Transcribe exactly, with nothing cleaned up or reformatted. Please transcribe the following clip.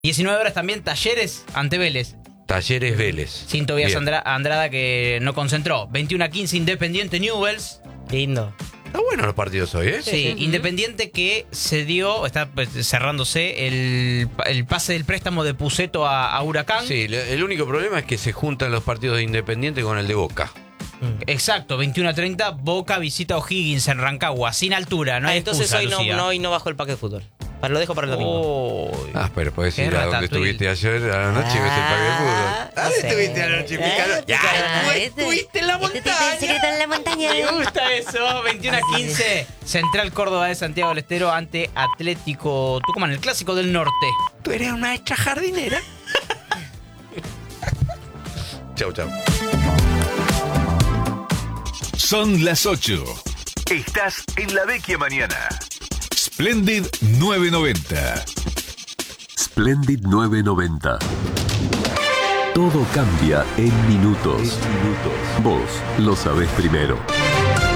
diecinueve horas también Talleres ante Vélez. Talleres Vélez. Sin Tobías Andra- Andrada que no concentró. veintiuno a quince Independiente Newell's. Lindo. Está bueno los partidos hoy, ¿eh? Sí, Uh-huh. Independiente que se dio, está pues, cerrándose el, el pase del préstamo de Puceto a, a Huracán. Sí, le- el único problema es que se juntan los partidos de Independiente con el de Boca. Exacto, veintiuno a treinta Boca visita a O'Higgins en Rancagua, sin altura, no hay Ah, entonces excusa, hoy no, Lucía. no, hoy no bajo el paquete de fútbol. Para, lo dejo para el domingo. Uy. Ah, pero podés Qué ir a donde ratatouille. estuviste ayer a la noche y ves el parque de fútbol. Ah, ¿A dónde no sé. estuviste anoche, Picaro? Eh, Ya, Picaro, tú este- estuviste en la este tipo de montaña. secreto en la montaña. Me gusta eso, veintiuno a quince Central Córdoba de Santiago del Estero ante Atlético Tucumán, el clásico del norte. Tú eres una hecha jardinera. Chau, chau. Son las ocho. Estás en la vecchia mañana. Splendid novecientos noventa. Splendid novecientos noventa. Todo cambia en minutos. Vos lo sabés primero.